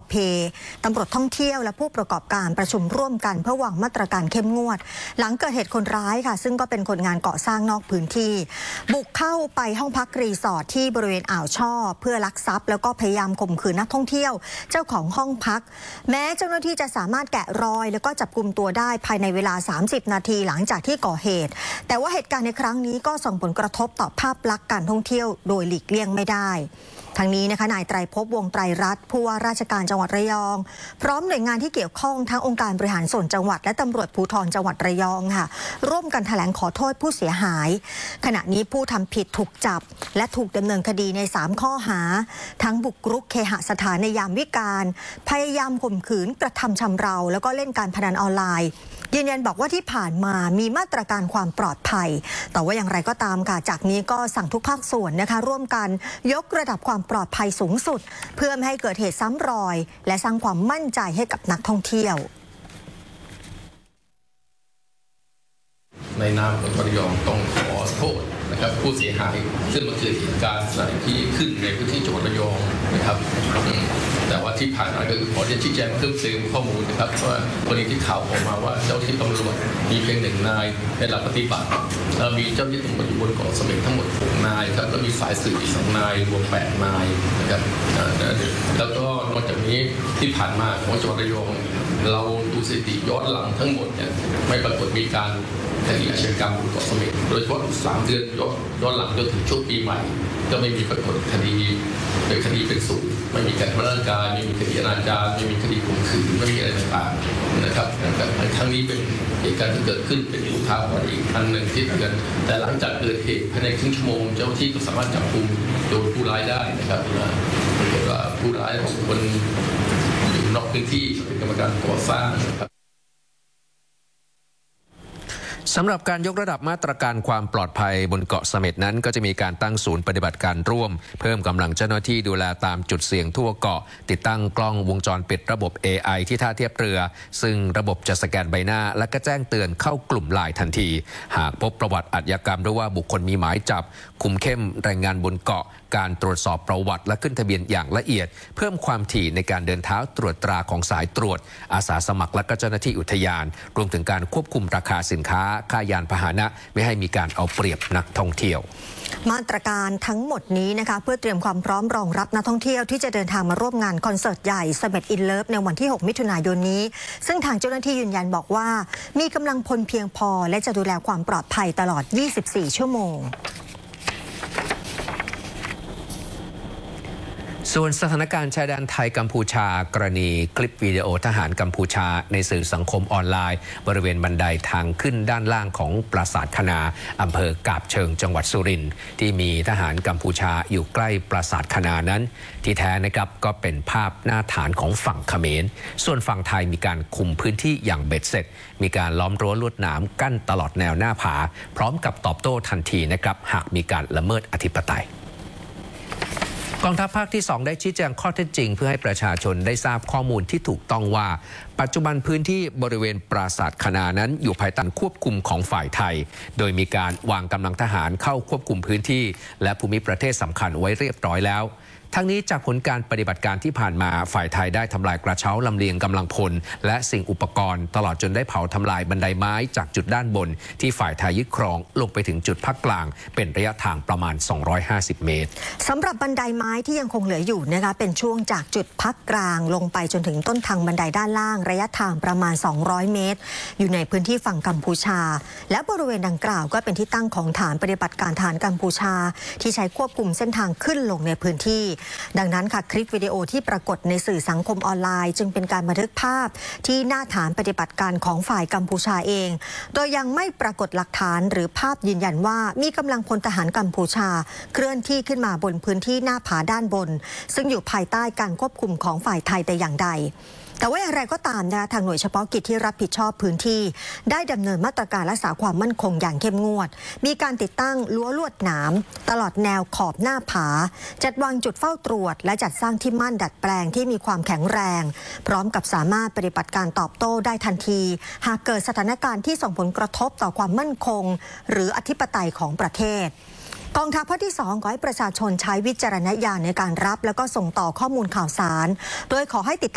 เพตำรวจท่องเที่ยวและผู้ประกอบการประชุมร่วมกันเพื่อวางมาตรการเข้มงวดหลังเกิดเหตุคนร้ายค่ะซึ่งก็เป็นคนงานก่อสร้างนอกพื้นที่บุกเข้าไปห้องพักรีสอร์ทที่บริเวณอ่าวช่อเพื่อลักทรัพย์แล้วก็พยายามข่มขืนนักท่องเที่ยวเจ้าของห้องพักแม้เจ้าหน้าที่จะสามารถแกะรอยแล้วก็จับกุมตัวได้ภายในเวลา30 นาทีหลังจากที่ก่อเหตุแต่ว่าเหตุการณ์ในครั้งนี้ก็ส่งผลกระทบต่อภาพลักษณ์การท่องเที่ยวโดยหลีกเลี่ยงไม่ได้ทางนี้นะคะนายไตรภพวงศ์ไตรรัตน์ผู้ว่าราชการจังหวัดระยองพร้อมหน่วยงานที่เกี่ยวข้องทั้งองค์การบริหารส่วนจังหวัดและตำรวจภูธรจังหวัดระยองค่ะร่วมกันแถลงขอโทษผู้เสียหายขณะนี้ผู้ทำผิดถูกจับและถูกดำเนินคดีใน3 ข้อหาทั้งบุกรุกเคหสถานในยามวิกาลพยายามข่มขืนกระทำชำเราแล้วก็เล่นการพนันออนไลน์ยืนยันบอกว่าที่ผ่านมามีมาตรการความปลอดภัยแต่ว่าอย่างไรก็ตามค่ะจากนี้ก็สั่งทุกภาคส่วนนะคะร่วมกันยกระดับความปลอดภัยสูงสุดเพื่อไม่ให้เกิดเหตุซ้ำรอยและสร้างความมั่นใจให้กับนักท่องเที่ยวในนามของระยองต้องขอโทษนะครับผู้เสียหายซึ่งมันเกิดเหตุการณ์ที่ขึ้นในพื้นที่จังหวัดระยองนะครับแต่ว่าที่ผ่านมาก็คือขอชี้แจงเพิ่มเติมข้อมูลนะครับว่ากรณีที่ข่าวออกมาว่าเจ้าที่ตำรวจมีเพียง1 นายในหลักปฏิบัติแล้วมีเจ้าที่ตำรวจอยู่บนเกาะเสม็ดทั้งหมด6 นายครับแล้วมีฝ่ายสืบอีก2 นายรวม8 นายนะครับแล้วก็นอกจากนี้ที่ผ่านมาของจังหวัดระยองเราดูสถิติย้อนหลังทั้งหมดเนี่ยไม่ปรากฏมีการคดีอาชญากรรมบนเกาะเสม็ดโดยเฉพาะ3 เดือนย้อนหลังจนถึงช่วงปีใหม่ก็ไม่มีปรากฏคดีโดยคดีเป็นศูนย์ไม่มีการทำร้ายร่างกายไม่มีคดีอนาจารไม่มีคดีข่มขืนไม่มีอะไรต่างๆนะครับทั้งนี้เป็นเหตุการณ์ที่เกิดขึ้นเป็นอุทาหรณ์อีกอันหนึ่งที่เตือนแต่หลังจากเกิดเหตุภายในครึ่งชั่วโมงเจ้าหน้าที่ก็สามารถจับกุมโดยผู้ร้ายได้นะครับปรากฏว่าผู้ร้ายของคนอยู่นอกพื้นที่เป็นกรรมการก่อสร้างนะครับสำหรับการยกระดับมาตรการความปลอดภัยบนเกาะเสม็ดนั้นก็จะมีการตั้งศูนย์ปฏิบัติการร่วมเพิ่มกำลังเจ้าหน้าที่ดูแลตามจุดเสี่ยงทั่วเกาะติดตั้งกล้องวงจรปิดระบบ AI ที่ท่าเทียบเรือซึ่งระบบจะสแกนใบหน้าและก็แจ้งเตือนเข้ากลุ่มไลน์ทันทีหากพบประวัติอาชญากรรมหรือว่าบุคคลมีหมายจับคุมเข้มแรงงานบนเกาะการตรวจสอบประวัติและขึ้นทะเบียนอย่างละเอียดเพิ่มความถี่ในการเดินเท้าตรวจตราของสายตรวจอาสาสมัครและก็เจ้าหน้าที่อุทยานรวมถึงการควบคุมราคาสินค้าค่ายานพาหนะไม่ให้มีการเอาเปรียบนักท่องเที่ยวมาตรการทั้งหมดนี้นะคะเพื่อเตรียมความพร้อมรองรับนักท่องเที่ยวที่จะเดินทางมาร่วมงานคอนเสิร์ตใหญ่เสม็ดอินเลิฟในวันที่6 มิถุนายนนี้ซึ่งทางเจ้าหน้าที่ยืนยันบอกว่ามีกำลังพลเพียงพอและจะดูแลความปลอดภัยตลอด24 ชั่วโมงส่วนสถานการณ์ชายแดนไทยกัมพูชากรณีคลิปวิดีโอทหารกัมพูชาในสื่อสังคมออนไลน์บริเวณบันไดทางขึ้นด้านล่างของปราสาทคะนาอำเภอกาบเชิงจังหวัดสุรินทร์ที่มีทหารกัมพูชาอยู่ใกล้ปราสาทคะนานั้นที่แท้นะครับก็เป็นภาพหน้าฐานของฝั่งเขมรส่วนฝั่งไทยมีการคุมพื้นที่อย่างเบ็ดเสร็จมีการล้อมรั้วลวดหนามกั้นตลอดแนวหน้าผาพร้อมกับตอบโต้ทันทีนะครับหากมีการละเมิดอธิปไตยกองทัพภาคที่2ได้ชี้แจงข้อเท็จจริงเพื่อให้ประชาชนได้ทราบข้อมูลที่ถูกต้องว่าปัจจุบันพื้นที่บริเวณปราสาทคะนานั้นอยู่ภายใต้ควบคุมของฝ่ายไทยโดยมีการวางกำลังทหารเข้าควบคุมพื้นที่และภูมิประเทศสำคัญไว้เรียบร้อยแล้วทั้งนี้จากผลการปฏิบัติการที่ผ่านมาฝ่ายไทยได้ทำลายกระเช้าลำเลียงกำลังพลและสิ่งอุปกรณ์ตลอดจนได้เผาทำลายบันไดไม้จากจุดด้านบนที่ฝ่ายไทยยึดครองลงไปถึงจุดภาคกลางเป็นระยะทางประมาณ250 เมตรสำหรับบันไดไม้ที่ยังคงเหลืออยู่นะคะเป็นช่วงจากจุดพักกลางลงไปจนถึงต้นทางบันไดด้านล่างระยะทางประมาณ200 เมตรอยู่ในพื้นที่ฝั่งกัมพูชาและบริเวณดังกล่าวก็เป็นที่ตั้งของฐานปฏิบัติการทหารกัมพูชาที่ใช้ควบคุมเส้นทางขึ้นลงในพื้นที่ดังนั้นค่ะคลิปวิดีโอที่ปรากฏในสื่อสังคมออนไลน์จึงเป็นการบันทึกภาพที่หน้าฐานปฏิบัติการของฝ่ายกัมพูชาเองโดยยังไม่ปรากฏหลักฐานหรือภาพยืนยันว่ามีกำลังพลทหารกัมพูชาเคลื่อนที่ขึ้นมาบนพื้นที่หน้าผาด้านบนซึ่งอยู่ภายใต้การควบคุมของฝ่ายไทยแต่อย่างใดแต่ว่าอย่างไรก็ตามนะคะทางหน่วยเฉพาะกิจที่รับผิดชอบพื้นที่ได้ดำเนินมาตรการรักษาความมั่นคงอย่างเข้มงวดมีการติดตั้งรั้วลวดหนามตลอดแนวขอบหน้าผาจัดวางจุดเฝ้าตรวจและจัดสร้างที่มั่นดัดแปลงที่มีความแข็งแรงพร้อมกับสามารถปฏิบัติการตอบโต้ได้ทันทีหากเกิดสถานการณ์ที่ส่งผลกระทบต่อความมั่นคงหรืออธิปไตยของประเทศ กองทัพภาคที่2ขอให้ประชาชนใช้วิจารณญาณในการรับแล้วก็ส่งต่อข้อมูลข่าวสารโดยขอให้ติดตาม